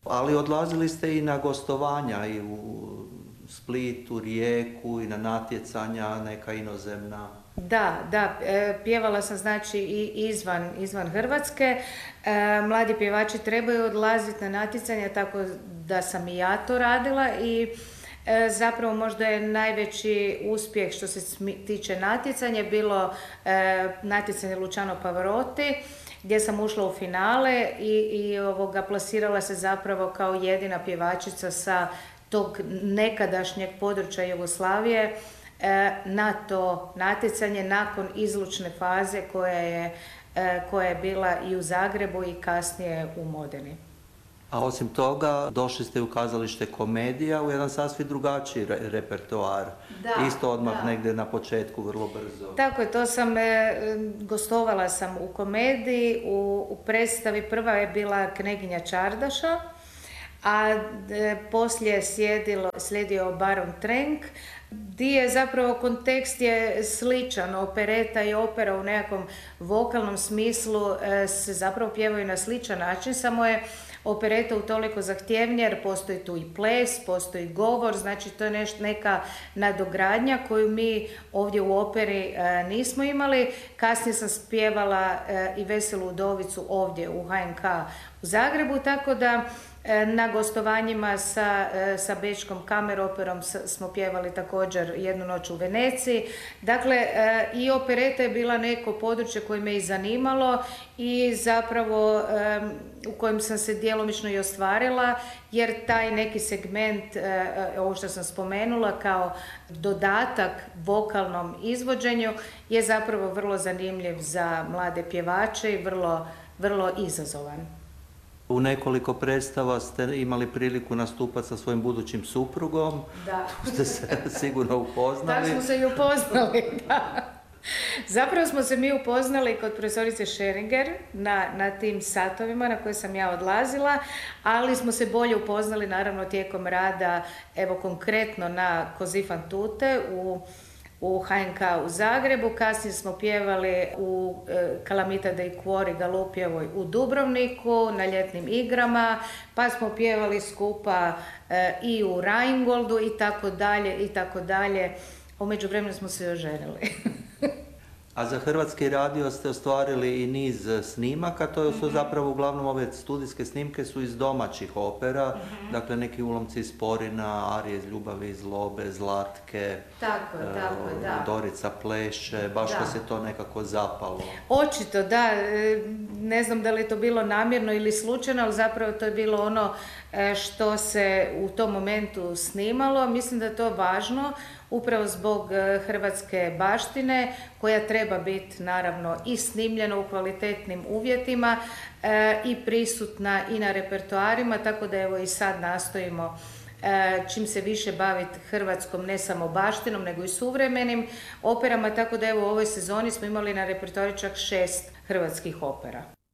Ali odlazili ste i na gostovanja i u Split, u Rijeku i na natjecanja neka inozemna. Da, pjevala sam znači i izvan Hrvatske. Mladi pjevači trebaju odlaziti na natjecanja, tako da sam i ja to radila i zapravo možda je najveći uspjeh što se tiče natjecanja bilo natjecanje Luciano Pavarotti, gdje sam ušla u finale i plasirala se zapravo kao jedina pjevačica sa tog nekadašnjeg područja Jugoslavije na to natjecanje nakon izlučne faze koja je bila i u Zagrebu i kasnije u Modeni. A osim toga, došli ste u kazalište Komedija u jedan sasvim drugačiji repertoar. Isto odmah negdje na početku, vrlo brzo. Tako je, gostovala sam u Komediji, u predstavi prva je bila Kneginja Čardaša, a poslije slijedio Baron Trenk, gdje je zapravo kontekst je sličan, opereta i opera u nekakvom vokalnom smislu se zapravo pjevaju na sličan način, samo je opereta utoliko zahtjevnija jer postoji tu i ples, postoji govor, znači to je neka nadogradnja koju mi ovdje u operi nismo imali. Kasnije sam spjevala i Veselu udovicu ovdje u HNK u Zagrebu, tako da na gostovanjima sa Bečkom kameroperom smo pjevali također Jednu noć u Veneciji. Dakle, i opereta je bila neko područje koje me i zanimalo i zapravo u kojem sam se djelomično i ostvarila, jer taj neki segment, ovo što sam spomenula, kao dodatak vokalnom izvođenju je zapravo vrlo zanimljiv za mlade pjevače i vrlo izazovan. U nekoliko predstava ste imali priliku nastupati sa svojim budućim suprugom. Da. Tu ste se sigurno upoznali. Da, smo se i upoznali, da. Zapravo smo se mi upoznali kod profesorice Scheringer na tim satovima na koje sam ja odlazila, ali smo se bolje upoznali naravno tijekom rada, evo konkretno na Così fan tutte u HNK u Zagrebu, kasnije smo pjevali u Calamita dei Cuori Galupjevoj u Dubrovniku na ljetnim igrama, pa smo pjevali skupa i u Rheingoldu i tako dalje. U međuvremenu smo se oženili. A za Hrvatski radio ste ostvarili i niz snimaka, to su zapravo uglavnom ove studijske snimke su iz domaćih opera, dakle neki ulomci iz Porina, Arije iz Ljubavi, iz Zlobe, Zlatke, tako, da. Dorica pleše, baš da se to nekako zapalo. Očito, da, ne znam da li je to bilo namjerno ili slučajno, ali zapravo to je bilo ono što se u tom momentu snimalo. Mislim da je to važno upravo zbog hrvatske baštine koja treba biti naravno i snimljena u kvalitetnim uvjetima i prisutna i na repertoarima, tako da evo i sad nastojimo čim se više baviti hrvatskom, ne samo baštinom, nego i suvremenim operama, tako da evo u ovoj sezoni smo imali na repertoaru čak 6 hrvatskih opera.